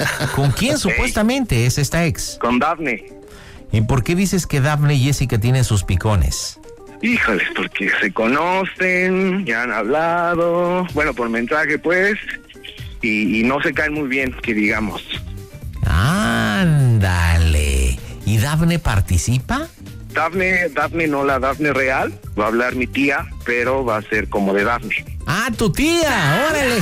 ¿Con quién supuestamente es esta ex? Con Dafne. ¿Y por qué dices que Dafne y Jessica tienen sus picones? Híjoles, porque se conocen, ya han hablado, bueno, por mensaje pues, y no se caen muy bien, que digamos. Ándale. ¿Y Dafne participa? Dafne no, la Dafne real, va a hablar mi tía, pero va a ser como de Dafne. ¡Ah, tu tía! ¡Órale!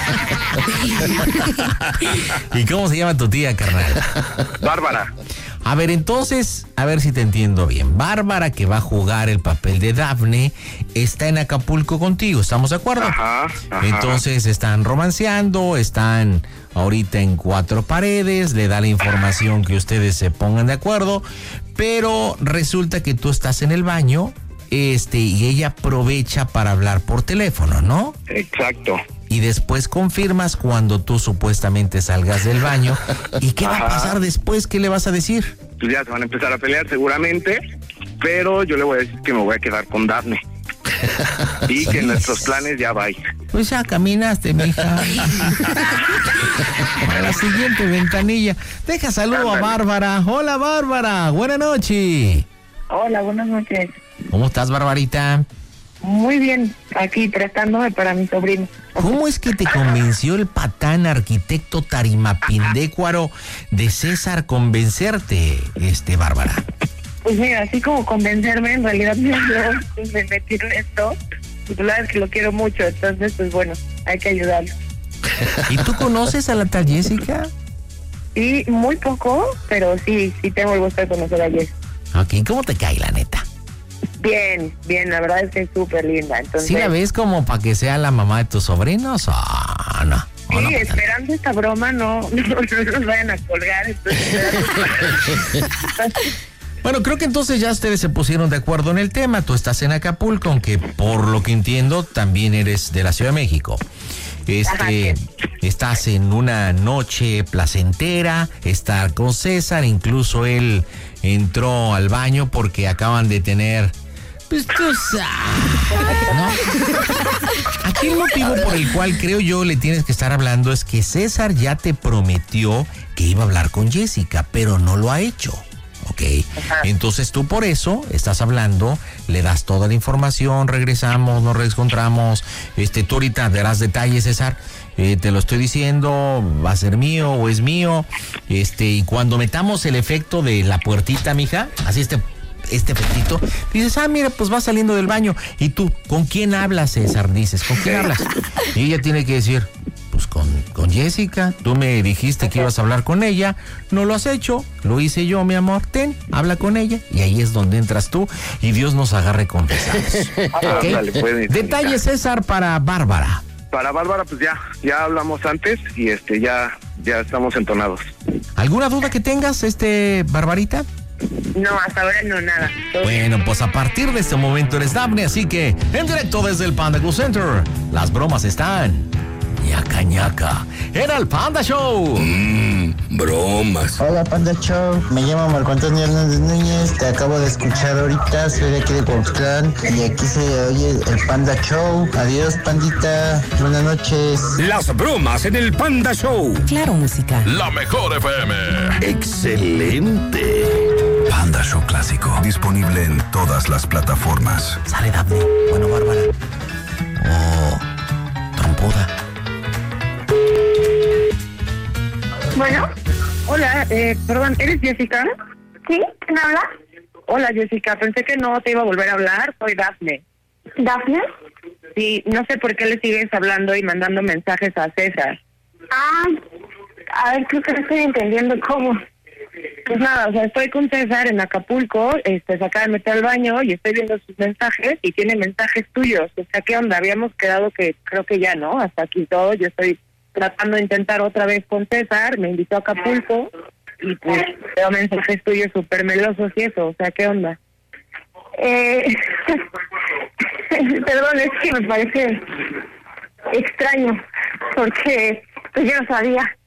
¿Y cómo se llama tu tía, carnal? Bárbara. A ver, entonces, a ver si te entiendo bien. Bárbara, que va a jugar el papel de Dafne, está en Acapulco contigo, ¿estamos de acuerdo? Ajá. Entonces están romanceando, están ahorita en cuatro paredes, le da la información que ustedes se pongan de acuerdo, pero resulta que tú estás en el baño, y ella aprovecha para hablar por teléfono, ¿no? Exacto. Y después confirmas cuando tú supuestamente salgas del baño. ¿Y qué va a pasar después? ¿Qué le vas a decir? Pues ya se van a empezar a pelear seguramente, pero yo le voy a decir que me voy a quedar con Dafne. Y que nuestros planes ya vayan. Pues ya caminaste, mija. A la siguiente ventanilla. Deja saludo a Bárbara. Hola, Bárbara. Buenas noches. Hola, buenas noches. ¿Cómo estás, Barbarita? Muy bien, aquí prestándome para mi sobrino. ¿Cómo es que te convenció el patán arquitecto tarimapindécuaro de César convencerte, Bárbara? Pues mira, así como convencerme, en realidad me metí en esto. Y la verdad es que lo quiero mucho, entonces pues bueno, hay que ayudarlo. ¿Y tú conoces a la tal Jessica? Sí, muy poco, pero sí tengo el gusto de conocer a Jessica. Ok, ¿cómo te cae, la neta? Bien, la verdad es que es súper linda. Entonces, ¿sí la ves como para que sea la mamá de tus sobrinos? No. Sí, no, esperando esta broma, no nos vayan a colgar. Entonces, bueno, creo que entonces ya ustedes se pusieron de acuerdo en el tema. Tú estás en Acapulco, aunque por lo que entiendo también eres de la Ciudad de México. Estás en una noche placentera, estar con César, incluso él entró al baño porque acaban de tener... Pues tú sabes, ¿no? Aquí el motivo por el cual creo yo le tienes que estar hablando es que César ya te prometió que iba a hablar con Jessica, pero no lo ha hecho. Ok, entonces tú por eso estás hablando, le das toda la información, regresamos, nos reencontramos, tú ahorita darás detalles, César, te lo estoy diciendo, va a ser mío o es mío, y cuando metamos el efecto de la puertita, mija, así este efectito, dices, mira, pues va saliendo del baño, y tú, ¿con quién hablas, César? Dices, ¿con quién hablas? Y ella tiene que decir, pues con Jessica, tú me dijiste que ibas a hablar con ella, no lo has hecho, lo hice yo, mi amor, habla con ella, y ahí es donde entras tú, y Dios nos agarre confesados. ¿Okay? Dale, Detalle, César, para Bárbara. Para Bárbara, pues ya hablamos antes, y ya estamos entonados. ¿Alguna duda que tengas, Barbarita? no, hasta ahora no, nada. Bueno, pues a partir de este momento eres Dafne, así que en directo desde el Panda Cool Center, las bromas están... ñaca ñaca. Era el Panda Show. Bromas. Hola Panda Show, me llamo Marco Antonio Hernández Núñez, te acabo de escuchar ahorita, soy de aquí de Cuauhtlán y aquí se oye el Panda Show. Adiós, pandita, buenas noches. Las bromas en el Panda Show. Claro, música. La mejor FM. Excelente. Panda Show clásico. Disponible en todas las plataformas. Sale Dafne. Bueno, Bárbara. Oh, trompuda. Bueno, hola, perdón, ¿eres Jessica? Sí, ¿quién habla? Hola, Jessica, pensé que no te iba a volver a hablar, soy Dafne. ¿Dafne? Sí, no sé por qué le sigues hablando y mandando mensajes a César. A ver, creo que no estoy entendiendo cómo. Pues nada, o sea, estoy con César en Acapulco, se acaba de meter al baño y estoy viendo sus mensajes y tiene mensajes tuyos. O sea, ¿qué onda? Habíamos quedado que creo que ya, ¿no? Hasta aquí todo, yo estoy tratando de intentar otra vez con César, me invitó a Acapulco y pues veo mensajes tuyos súper melosos y eso, o sea, ¿qué onda? Perdón, es que me parece extraño, porque pues yo no sabía.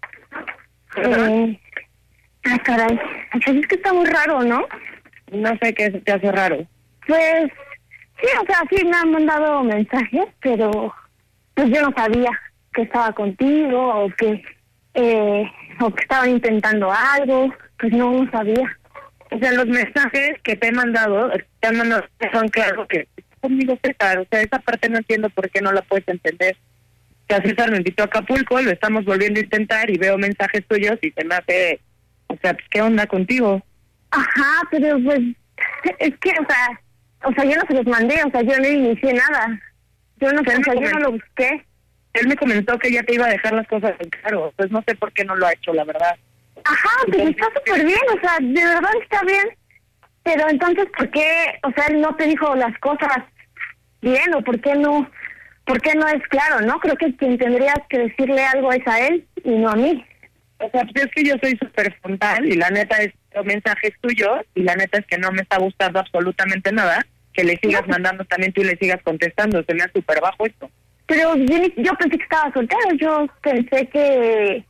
Caray, pues es que está muy raro, ¿no? No sé qué te hace raro. Pues, sí, o sea, sí me han mandado mensajes, pero pues yo no sabía que estaba contigo o que o que estaban intentando algo, pues no sabía. O sea, los mensajes que te han mandado son claros que conmigo César, o sea, esa parte no entiendo por qué no la puedes entender. O sea, César me invitó a Acapulco, lo estamos volviendo a intentar y veo mensajes tuyos y se me hace, o sea, pues, ¿qué onda contigo? Ajá, pero pues, es que, o sea, yo no se los mandé, o sea, yo no inicié nada. Yo no lo busqué. Él me comentó que ya te iba a dejar las cosas en claro, pues no sé por qué no lo ha hecho, la verdad. Ajá, pues está súper bien, o sea, de verdad está bien. Pero entonces, ¿por qué, o sea, él no te dijo las cosas bien o por qué no es claro, ¿no? Creo que quien tendría que decirle algo es a él y no a mí. O sea, pues es que yo soy súper frontal y la neta es los mensajes tuyos y la neta es que no me está gustando absolutamente nada que le sigas mandando también tú y le sigas contestando, se me hace súper bajo esto. Pero yo pensé que estaba soltero, yo pensé que,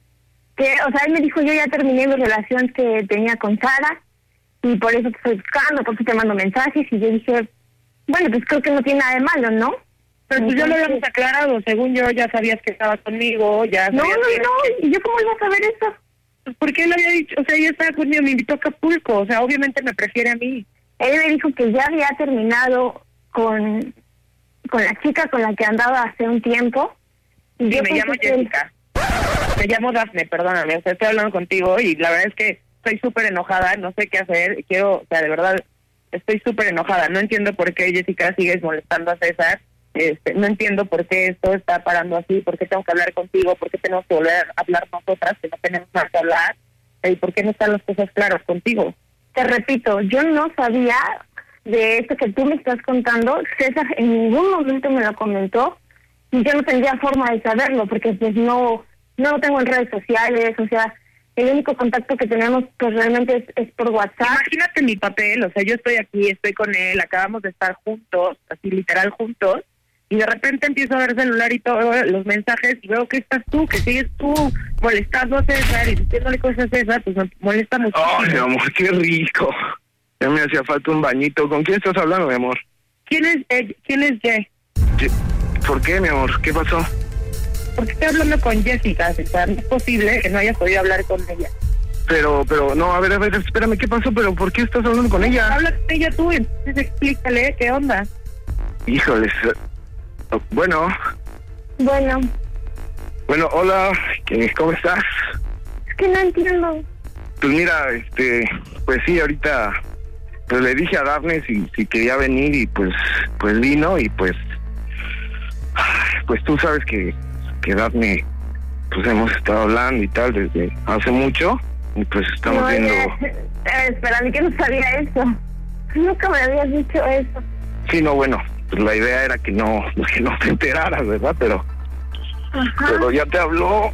o sea, él me dijo, yo ya terminé mi relación que tenía con Sara y por eso te estoy buscando, por eso te mando mensajes y yo dije, bueno, pues creo que no tiene nada de malo, ¿no? Pero pues ya lo habíamos aclarado, según yo ya sabías que estabas conmigo, ya No, ¿y yo cómo iba a saber eso? Pues porque él había dicho, o sea, ella estaba conmigo, me invitó a Acapulco, o sea, obviamente me prefiere a mí. Él me dijo que ya había terminado con la chica con la que andaba hace un tiempo. Y yo me llamo Jessica. Me llamo Dafne, perdóname, o sea, estoy hablando contigo y la verdad es que estoy súper enojada, no sé qué hacer, o sea, de verdad, estoy súper enojada, no entiendo por qué Jessica sigues molestando a César, no entiendo por qué esto está parando así, por qué tengo que hablar contigo, por qué tenemos que volver a hablar nosotras, que no tenemos nada que hablar, y por qué no están las cosas claras contigo. Te repito, yo no sabía de esto que tú me estás contando, César en ningún momento me lo comentó, y yo no tendría forma de saberlo, porque pues no lo tengo en redes sociales, o sea, el único contacto que tenemos pues realmente es por WhatsApp. Imagínate mi papel, o sea, yo estoy aquí, estoy con él, acabamos de estar juntos, así literal juntos, y de repente empiezo a ver celular y todos los mensajes y veo que estás tú, que sigues tú molestando a César y diciéndole cosas a César, pues me molesta mucho. Ay, mi amor, qué rico. Ya me hacía falta un bañito. ¿Con quién estás hablando, mi amor? ¿Quién es Jay? ¿Por qué, mi amor? ¿Qué pasó? Porque estoy hablando con Jessica, César. No es posible que no hayas podido hablar con ella. Pero, no, a ver, espérame, ¿qué pasó? ¿Pero por qué estás hablando con ella? Habla con ella tú, entonces explícale qué onda. Híjoles. Bueno, hola, ¿cómo estás? Es que no entiendo. Pues mira, pues sí, ahorita pues le dije a Dafne si quería venir y pues vino y pues tú sabes que Dafne pues hemos estado hablando y tal desde hace mucho y pues estamos viendo... Espera, que no sabía eso. Nunca me habías dicho eso. Sí, no, bueno, pues la idea era que no te enteraras, ¿verdad? Pero ya te habló.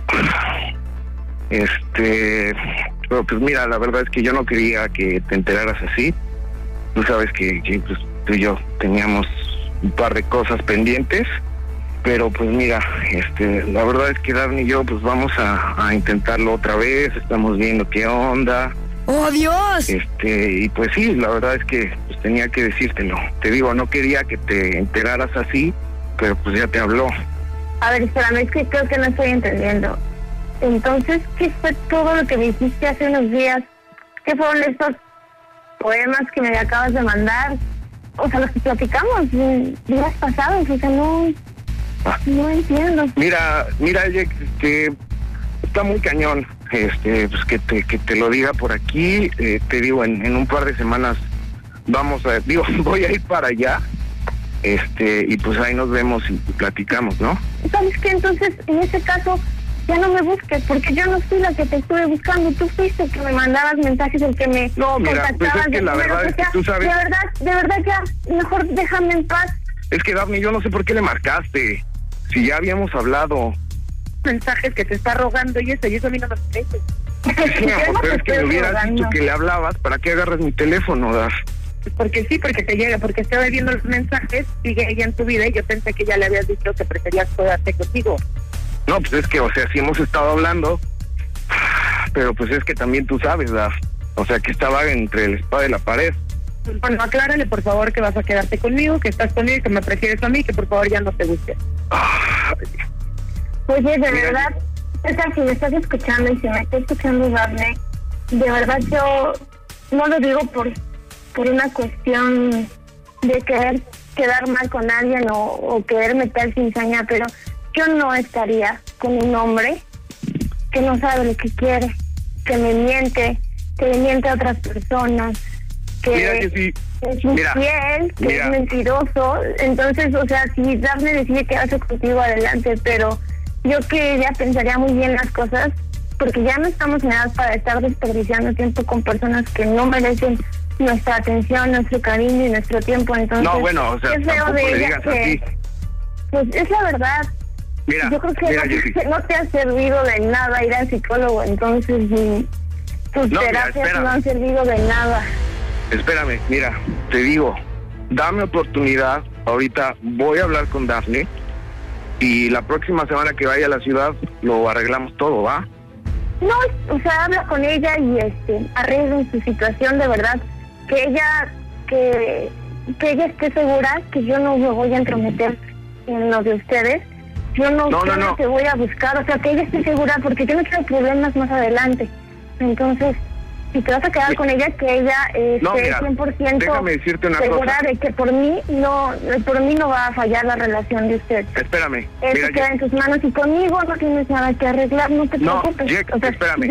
Pero pues mira, la verdad es que yo no quería que te enteraras así. Tú sabes que pues, tú y yo teníamos un par de cosas pendientes, pero pues mira, la verdad es que Dafne y yo pues vamos a intentarlo otra vez, estamos viendo qué onda. ¡Oh, Dios! Y pues sí, la verdad es que pues tenía que decírtelo. Te digo, no quería que te enteraras así, pero pues ya te habló. A ver, espérame, es que creo que no estoy entendiendo. Entonces, ¿qué fue todo lo que me dijiste hace unos días? ¿Qué fueron estos poemas que me acabas de mandar? O sea, los que platicamos días pasados, o sea, no entiendo. Mira, que está muy cañón, pues que te lo diga por aquí. Te digo, en un par de semanas voy a ir para allá, y pues ahí nos vemos y platicamos, ¿no? ¿Sabes qué? Entonces, en ese caso, ya no me busques, porque yo no fui la que te estuve buscando. Tú fuiste el que me mandabas mensajes, el que me contactabas. Pues es que la verdad es que tú sabes... De verdad ya, mejor déjame en paz. Es que, Dafne, yo no sé por qué le marcaste, si ya habíamos hablado. Mensajes que te está rogando y eso a mí no me parece. Sí, amor, pero es que me hubieras dicho que le hablabas, ¿para qué agarras mi teléfono, Daf? Porque sí, porque te llega, porque estoy viendo los mensajes, sigue ella en tu vida y yo pensé que ya le habías dicho que preferías quedarte contigo. No, pues es que, o sea, sí hemos estado hablando, pero pues es que también tú sabes, Daf, o sea, que estaba entre la espada y la pared. Bueno, aclárale por favor que vas a quedarte conmigo, que estás conmigo, que me prefieres a mí, que por favor ya no te busques. Oye, de verdad, César, si me estás escuchando y si me está escuchando Dafne, de verdad yo no lo digo por una cuestión de querer quedar mal con alguien o querer meter cizaña, pero yo no estaría con un hombre que no sabe lo que quiere, que me miente, que le miente a otras personas, que es infiel, que es mentiroso. Entonces, o sea, si Dafne decide quedarse contigo, adelante, pero yo que ya pensaría muy bien las cosas, porque ya no estamos en edad para estar desperdiciando tiempo con personas que no merecen nuestra atención, nuestro cariño y nuestro tiempo. Entonces, no, bueno, o sea, es feo de ella que, pues es la verdad. Mira, yo creo que no te ha servido de nada ir al psicólogo, entonces tus terapias no han servido de nada. Espérame, mira, te digo, dame oportunidad. Ahorita voy a hablar con Dafne y la próxima semana que vaya a la ciudad lo arreglamos todo, ¿va? No, o sea, habla con ella y arreglen su situación de verdad. Que ella esté segura que yo no me voy a entrometer en lo de ustedes. Yo no te voy a buscar, o sea, que ella esté segura, porque yo no quiero problemas más adelante. Entonces, si te vas a quedar con ella, que ella esté 100% segura de que por mí no va a fallar la relación de ustedes. Espérame. Eso queda en tus manos y conmigo no tienes nada que arreglar, no te preocupes. No, espérame,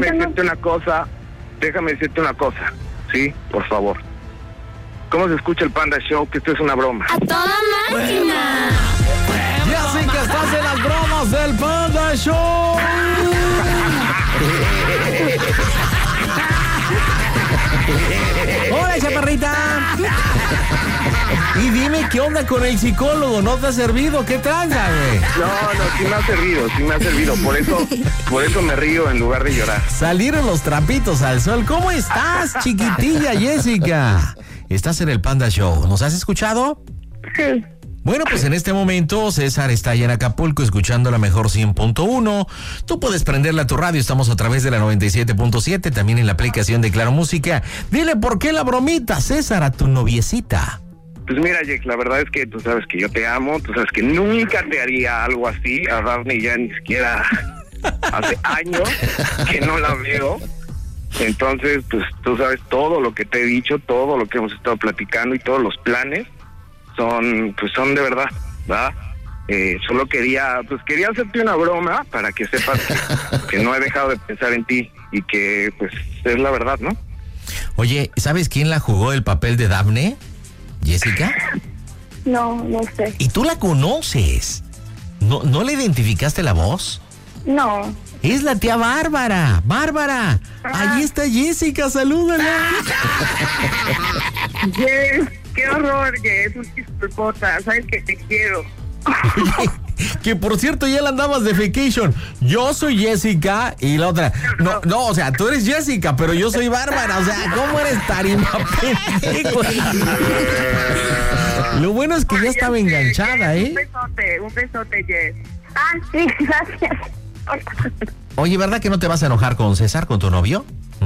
déjame decirte una cosa, ¿sí? Por favor. ¿Cómo se escucha el Panda Show? Que esto es una broma. ¡A toda máquina! Ya sé que estás en las bromas del Panda Show. ¡Hola, chaparrita! Y dime, ¿qué onda con el psicólogo? ¿No te ha servido? ¿Qué tranza, güey? No, sí me ha servido. Por eso me río en lugar de llorar. Salieron los trapitos al sol. ¿Cómo estás, chiquitilla Jessica? Estás en el Panda Show. ¿Nos has escuchado? Sí. Bueno, pues en este momento César está allá en Acapulco escuchando la mejor 100.1. Tú puedes prenderla a tu radio, estamos a través de la 97.7, también en la aplicación de Claro Música. Dile por qué la bromita, César, a tu noviecita. Pues mira, Jack, la verdad es que tú sabes que yo te amo, tú sabes que nunca te haría algo así. A Dafne ya ni siquiera hace años que no la veo. Entonces, pues tú sabes todo lo que te he dicho, todo lo que hemos estado platicando y todos los planes son de verdad, ¿verdad? Solo quería hacerte una broma para que sepas que no he dejado de pensar en ti y que pues es la verdad, ¿no? Oye, ¿sabes quién la jugó el papel de Dafne? ¿Jessica? No sé. ¿Y tú la conoces? ¿No le identificaste la voz? No. Es la tía Bárbara. ¡Bárbara! Ahí está Jessica, salúdala. Yes, qué horror, Yes, un disculpota, sabes que te quiero. Oye, que por cierto ya la andabas de vacation. Yo soy Jessica y la otra. No, o sea, tú eres Jessica, pero yo soy Bárbara. O sea, ¿cómo eres tarima pendejo? Lo bueno es que ya estaba enganchada, ¿eh? Un besote, Yes. Ah, sí, gracias. Oye, ¿verdad que no te vas a enojar con César, con tu novio?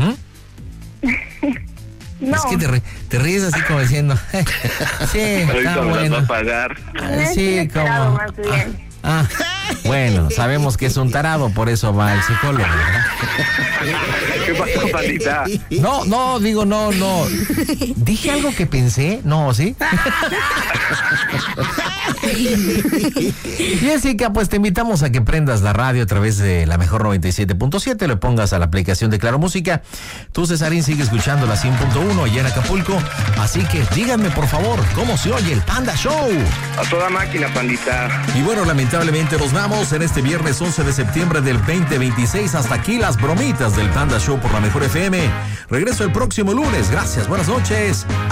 No. Es que te ríes así como diciendo, sí, está bueno. Va a pagar. Sí, como. Más bien. Bueno, sabemos que es un tarado, por eso va al psicólogo, ¿verdad? ¿Qué pasó, pandita? No, digo, no. ¿Dije algo que pensé? No, ¿sí? Jessica, pues te invitamos a que prendas la radio a través de la mejor 97.7, le pongas a la aplicación de Claro Música. Tú, Cesarín, sigue escuchando la 100.1 allá en Acapulco. Así que díganme, por favor, ¿cómo se oye el Panda Show? A toda máquina, pandita. Y bueno, lamentablemente nos vamos en este viernes 11 de septiembre del 2026. Hasta aquí las bromitas del Panda Show por la Mejor FM. Regreso el próximo lunes. Gracias, buenas noches.